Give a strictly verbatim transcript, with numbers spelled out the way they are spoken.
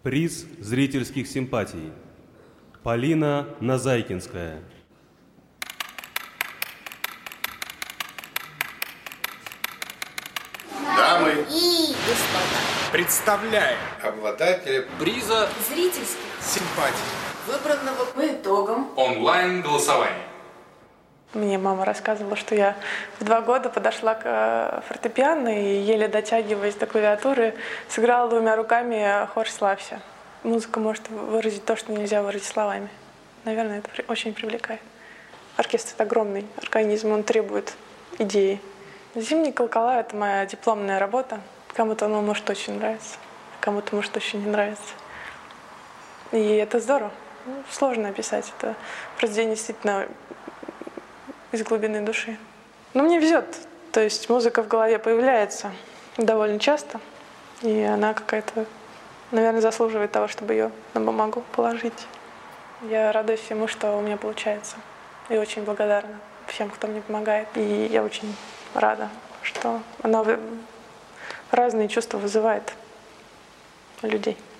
Приз зрительских симпатий. Полина Назайкинская. Дамы и господа, представляем обладателя приза зрительских симпатий, выбранного по итогам онлайн-голосования. Мне мама рассказывала, что я в два года подошла к фортепиано и, еле дотягиваясь до клавиатуры, сыграла двумя руками «Хор славься». Музыка может выразить то, что нельзя выразить словами. Наверное, это очень привлекает. Оркестр — это огромный организм, он требует идеи. «Зимние колокола» — это моя дипломная работа. Кому-то оно может очень нравиться, кому-то может очень не нравиться. И это здорово. Ну, сложно описать. Это произведение действительно из глубины души. Но мне везет. То есть музыка в голове появляется довольно часто. И она какая-то, наверное, заслуживает того, чтобы ее на бумагу положить. Я радуюсь всему, что у меня получается. И очень благодарна всем, кто мне помогает. И я очень рада, что она разные чувства вызывает у людей.